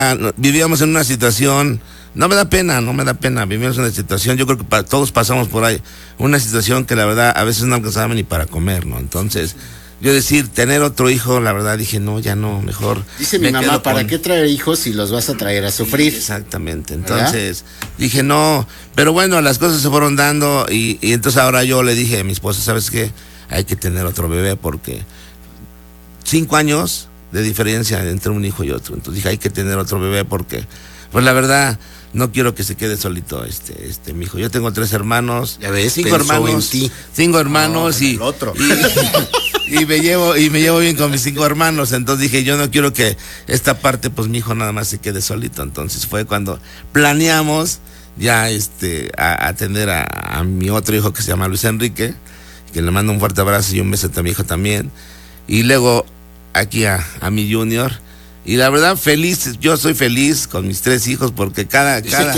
vivíamos en una situación, no me da pena, vivimos en una situación, yo creo que todos pasamos por ahí, una situación que la verdad a veces no alcanzaba ni para comer, ¿no? Entonces, yo decir, tener otro hijo, la verdad dije, no, ya no, mejor. Dice mi mamá, ¿para qué traer hijos si los vas a traer a sufrir? Exactamente, entonces dije, no, pero bueno, las cosas se fueron dando y entonces ahora yo le dije a mi esposa, ¿sabes qué? Hay que tener otro bebé porque 5 años de diferencia entre un hijo y otro. Entonces dije, hay que tener otro bebé porque, pues la verdad, no quiero que se quede solito mi hijo. Yo tengo 3 hermanos. Ya ves, 5 hermanos. 5 hermanos no, y el otro. Y me llevo bien con mis 5 hermanos. Entonces dije, yo no quiero que esta parte, pues mi hijo nada más se quede solito. Entonces fue cuando planeamos ya a atender a mi otro hijo que se llama Luis Enrique, que le mando un fuerte abrazo y un beso a mi hijo también. Y luego aquí a mi junior. Y la verdad, feliz, yo soy feliz con mis 3 hijos porque cada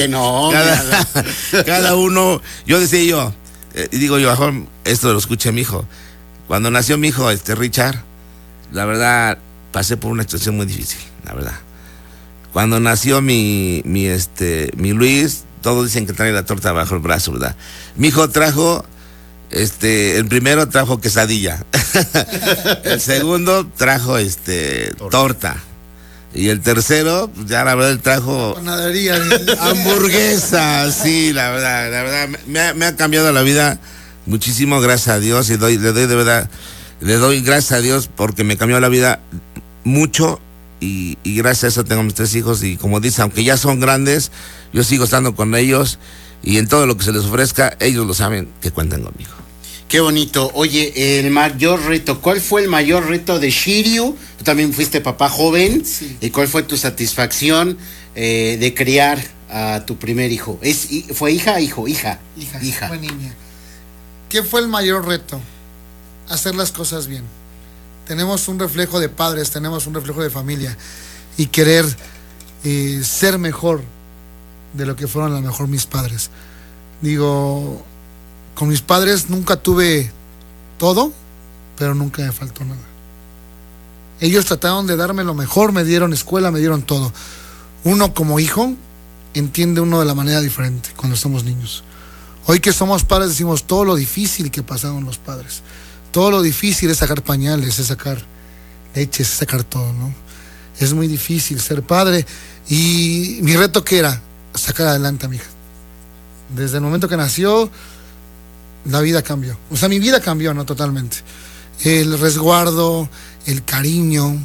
uno, yo decía digo yo, mejor esto lo escuché mi hijo. Cuando nació mi hijo, Richard, la verdad, pasé por una situación muy difícil, la verdad. Cuando nació mi Luis, todos dicen que trae la torta bajo el brazo, ¿verdad? Mi hijo trajo, el primero trajo quesadilla. El segundo trajo, torta. Y el tercero, ya la verdad, él trajo panadería, hamburguesa, sí, la verdad, me ha cambiado la vida muchísimo, gracias a Dios, y le doy gracias a Dios porque me cambió la vida mucho, y gracias a eso tengo mis 3 hijos, y como dice, aunque ya son grandes, yo sigo estando con ellos, y en todo lo que se les ofrezca, ellos lo saben que cuentan conmigo. Qué bonito. Oye, el mayor reto, ¿cuál fue el mayor reto de Shiryu? Tú también fuiste papá joven. Sí. ¿Y cuál fue tu satisfacción de criar a tu primer hijo? ¿Fue hija, hijo? Hija. Fue niña. ¿Qué fue el mayor reto? Hacer las cosas bien. Tenemos un reflejo de padres, tenemos un reflejo de familia. Y querer ser mejor de lo que fueron a lo mejor mis padres. Digo, con mis padres nunca tuve todo, pero nunca me faltó nada. Ellos trataron de darme lo mejor, me dieron escuela, me dieron todo. Uno como hijo entiende uno de la manera diferente cuando somos niños. Hoy que somos padres decimos todo lo difícil que pasaron los padres. Todo lo difícil es sacar pañales, es sacar leches, es sacar todo, ¿no? Es muy difícil ser padre. Y mi reto, ¿qué era? Sacar adelante a mi hija. Desde el momento que nació, la vida cambió. O sea, mi vida cambió, ¿no? Totalmente. El resguardo, el cariño,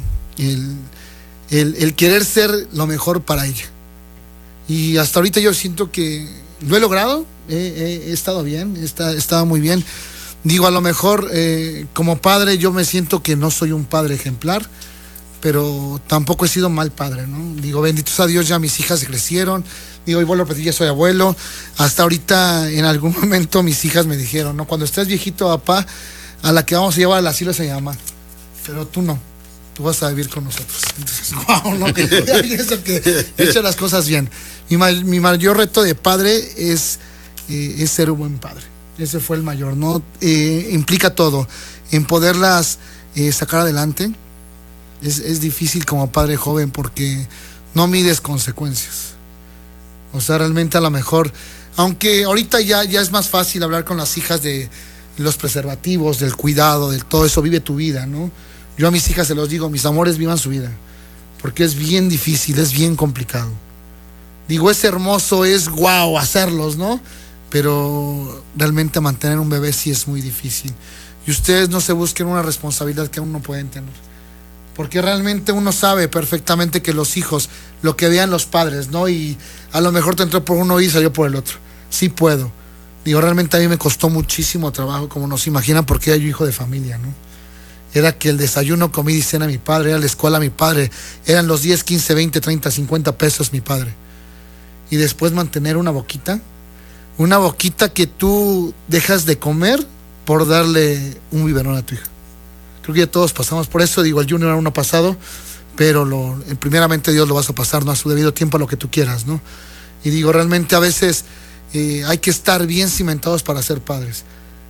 el querer ser lo mejor para ella. Y hasta ahorita yo siento que lo he logrado, he estado bien, he estado muy bien. Digo, a lo mejor como padre yo me siento que no soy un padre ejemplar, pero tampoco he sido mal padre, ¿no? Digo, benditos a Dios, ya mis hijas crecieron. Digo, y vuelvo a repetir, ya soy abuelo. Hasta ahorita, en algún momento, mis hijas me dijeron, ¿no? Cuando estés viejito, papá, a la que vamos a llevar al asilo se llama. Pero tú no, tú vas a vivir con nosotros. Entonces, wow, ¿no? Eso que he hecho las cosas bien. Mi mayor reto de padre es ser un buen padre. Ese fue el mayor, ¿no? Implica todo. En poderlas sacar adelante. Es difícil como padre joven porque no mides consecuencias. O sea, realmente a lo mejor, aunque ahorita ya es más fácil hablar con las hijas de los preservativos, del cuidado, del todo eso, vive tu vida, ¿no? Yo a mis hijas se los digo, mis amores, vivan su vida, porque es bien difícil, es bien complicado. Digo, es hermoso, es guau hacerlos, ¿no? Pero realmente mantener un bebé sí es muy difícil. Y ustedes no se busquen una responsabilidad que aún no pueden tener. Porque realmente uno sabe perfectamente que los hijos, lo que vean los padres, ¿no? Y a lo mejor te entró por uno y salió por el otro. Sí puedo. Digo, realmente a mí me costó muchísimo trabajo, como no se imaginan, porque era yo hijo de familia, ¿no? Era que el desayuno, comida y cena mi padre, era la escuela mi padre, eran los 10, 15, 20, 30, 50 pesos mi padre. Y después mantener una boquita que tú dejas de comer por darle un biberón a tu hija. Creo que ya todos pasamos por eso. Digo, el Junior aún no ha pasado, pero primeramente Dios lo vas a pasar, ¿no? A su debido tiempo, a lo que tú quieras, ¿no? Y digo, realmente a veces hay que estar bien cimentados para ser padres.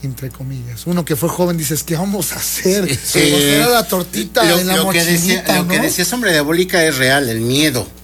entre comillas. Uno que fue joven dices, ¿qué vamos a hacer? Sí. Pues era la tortita en la lo que mochilita, decía, lo que ¿no? decía Sombra Diabólica es real, el miedo.